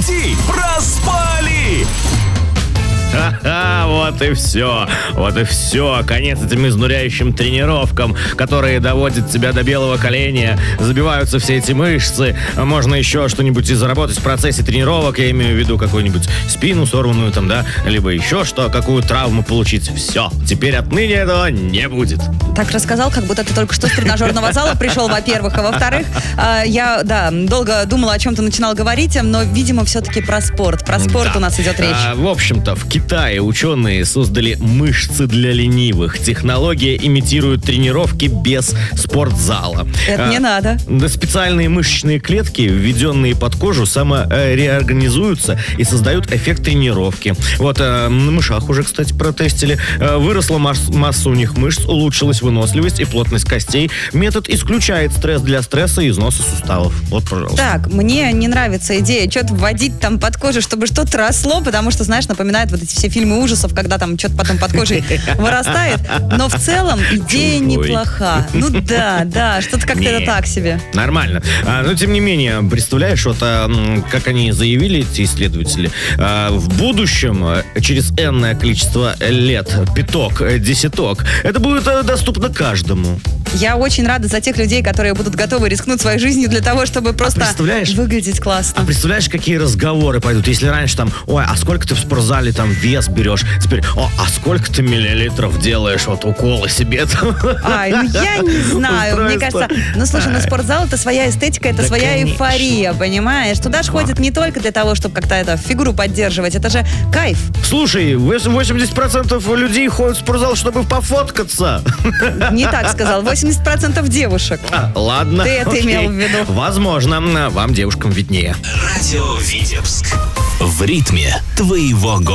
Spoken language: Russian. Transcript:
пути проспали. Ха-ха, вот и все. Вот и все. Конец этим изнуряющим тренировкам, которые доводят тебя до белого коленя. Забиваются все эти мышцы. Можно еще что-нибудь и заработать в процессе тренировок. Я имею в виду какую-нибудь спину сорванную там, да? Либо еще что, какую травму получить. Все. Теперь отныне этого не будет. Так рассказал, как будто ты только что с тренажерного зала пришел, во-первых. А во-вторых, я, долго думала, о чем ты начинал говорить, но, видимо, все-таки про спорт. Про спорт у нас идет речь. В общем-то, в Китае ученые создали мышцы для ленивых. Технология имитирует тренировки без спортзала. Это не надо. Да, специальные мышечные клетки, введенные под кожу, самореорганизуются и создают эффект тренировки. Вот на мышах уже, кстати, протестили. Выросла масса у них мышц, улучшилась выносливость и плотность костей. Метод исключает стресс для стресса и износа суставов. Вот, пожалуйста. Так, мне не нравится идея что-то вводить там под кожу, чтобы что-то росло, потому что, знаешь, напоминает вот эти все фильмы ужасов, когда там что-то потом под кожей вырастает. Но в целом идея неплоха. Ну да, что-то как-то это так себе. Нормально. Но тем не менее, представляешь, вот как они заявили, эти исследователи, в будущем, через энное количество лет, пяток, десяток, это будет доступно каждому. Я очень рада за тех людей, которые будут готовы рискнуть своей жизнью для того, чтобы просто выглядеть классно. А представляешь, какие разговоры пойдут? Если раньше там, ой, а сколько ты в спортзале там вес берешь? Теперь, а сколько ты миллилитров делаешь вот уколы себе там? Ай, ну я не знаю. Мне кажется, ну слушай, спортзал это своя эстетика, это своя эйфория, понимаешь? Туда же ходят не только для того, чтобы как-то фигуру поддерживать, это же кайф. Слушай, 80% людей ходят в спортзал, чтобы пофоткаться. Не так сказал, 80% девушек. Ладно. Ты это имел в виду? Возможно, вам, девушкам, виднее. Радио Витебск. В ритме твоего голоса.